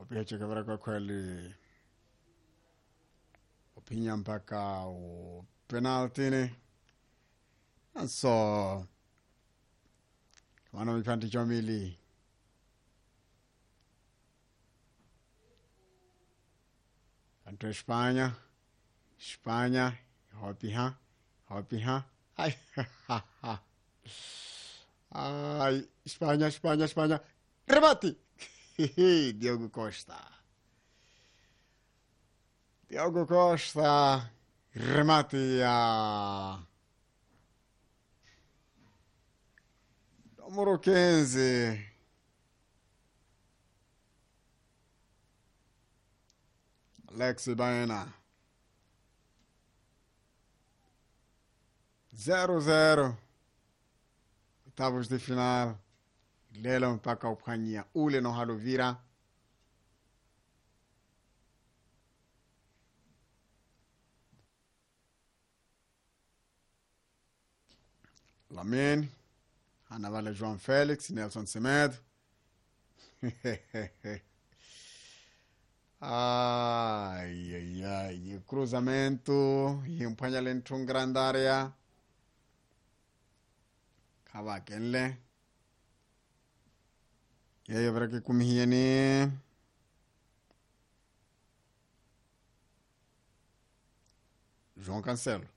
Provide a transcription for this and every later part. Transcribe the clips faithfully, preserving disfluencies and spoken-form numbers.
Wapiache kavara kwa kweli opinya mpaka o penalty ni. So wana mipante chomili kanto Espanya Espanya hopi ha hopi ha ay ay Espanya Espanya Espanya remate. Diogo Costa Diogo Costa remate a numero quinze Alex Baena zero zero oitavos de final lelo mpaka upanya ule no halovira Lamine ana vale João Félix, Nelson Semedo. Ai, ai, ai. E o cruzamento. E um panha dentro um grande área. Cavaquenle. E aí, para que comia ni? João Cancelo.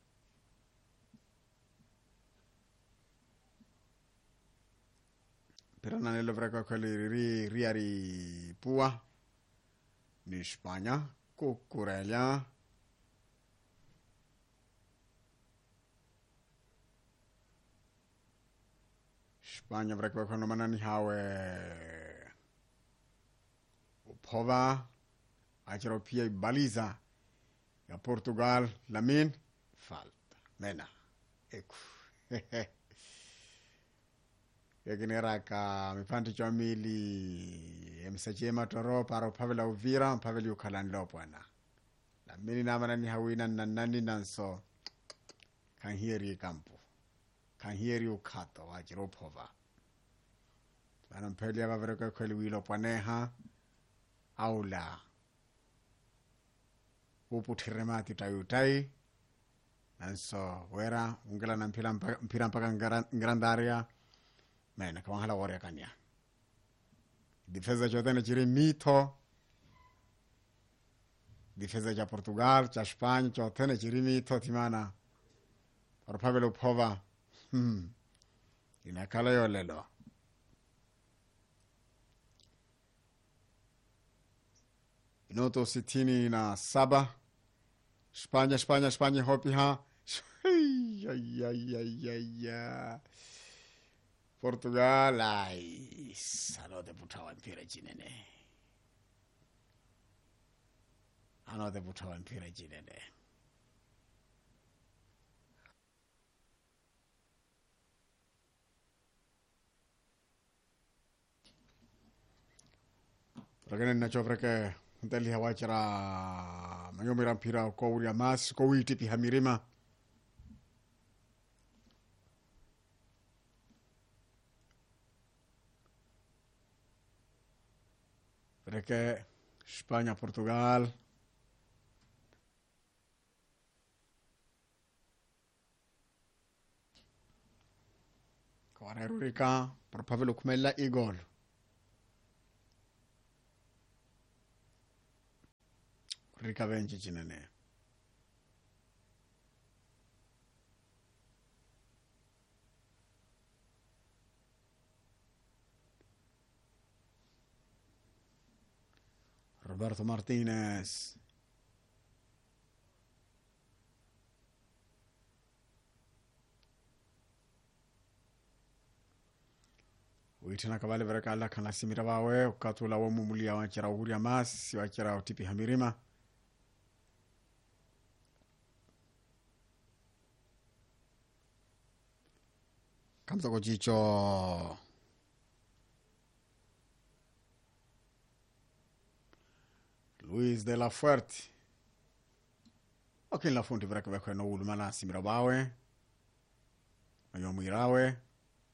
Pero nanelo vraka kweli ri riari pua ni Spagna Cucurella Spagna vraka kwano manani hawe upova achero pia baliza ya Portugal Lamine falta mena eku Yaginera mipante chomili emsachema toro para pavela uvira paveli ukalan lopwana la mini namana ni hawina nanani nanso kan hieri kampo kan hieri ukato wajiropova bana mpeli aba vereka kweli wilo pwaneha aula uputiremati tayutai nanso wera ungela na mpira mpira mpaka ngrandaria mena kama hala wore kanya difesa chotene chiri mito difesa cha Portugal cha Spanya chotene chiri mito timana por pavelo pova hmm inakala yo lelo inoto sitini na saba Spanya Spanya Spanya hopi ha ay ay ay ay ay Portugal, ai, ano te putawa mpira jinene. Ano te putawa mpira jinene. Ragene nacho freke nteli hawachara mayomira mpira kwa uli amas kwa witi pi hamirima. Perché Spagna, Portugal. Kwa Rurika, per Pavelo Kumella e gol. Rurika vence cinene. Roberto Martinez. Uitina kabale vereka ala kana simira bawe ukatula wa mumulia wanchira uhuri amas wanchira utipi hamirima kamza kochicho Luis de la Fuerte. Okay, la fonte vereka vereka no ulu mana simira bawe ayomirawe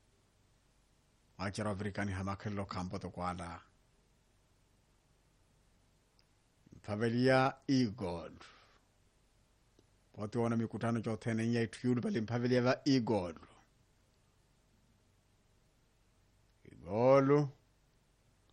achara afrikani hamakelo kampo to kwala mpavelia igod poti wana mikutano chotene nya ituyulu pali mpavelia va igod igolu